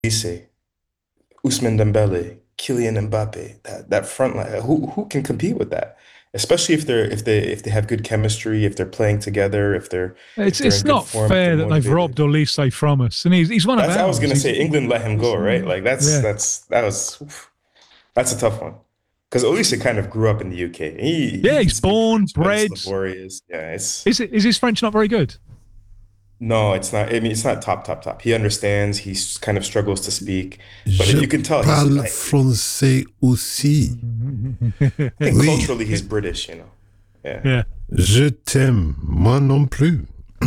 Olise, Ousmane Dembele, Kylian Mbappe, that front line, who can compete with that? Especially if they have good chemistry, if they're playing together, if they're It's in good not form, if they're fair that they've robbed motivated. Olise from us, and he's one of That's I was ours. gonna say England let him go, He's right? Like yeah, that's a tough one. Because Olise kind of grew up in the UK. yeah. He can He's speak born, French, but it's bred. laborious. Yeah, it's Is his French not very good? no, it's not. I mean, it's not top. He understands. Kind of struggles to speak, but Je you can tell parle français aussi. I think Oui, culturally he's British, you know. Yeah. Yeah. je t'aime, moi non plus.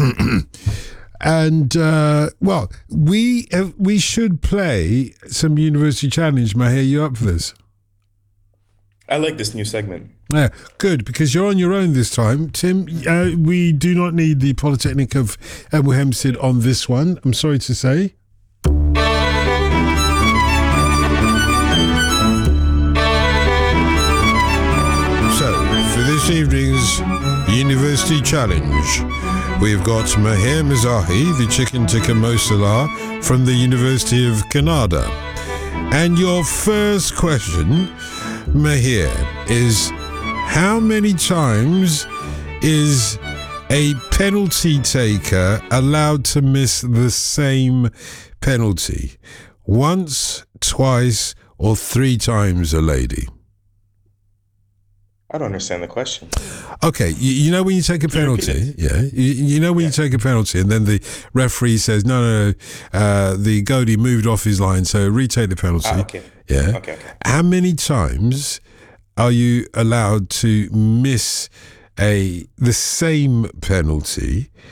And well, we should play some University Challenge. Mahir, you up for this? I like this new segment. Yeah, good, because you're on your own this time. Tim, we do not need the Polytechnic of Abu Hempstead on this one, I'm sorry to say. So, for this evening's University Challenge, we've got Mahir Mizahi, the chicken tikka mosala from the University of Canada. And your first question, Mahir, is how many times is a penalty taker allowed to miss the same penalty? Once, twice, or three times, a lady? I don't understand the question. Okay, you know when you take a penalty, yeah, you know when you take a penalty, and then the referee says, no, the goalie moved off his line, so retake the penalty. Okay. Yeah. Okay. How many times are you allowed to miss the same penalty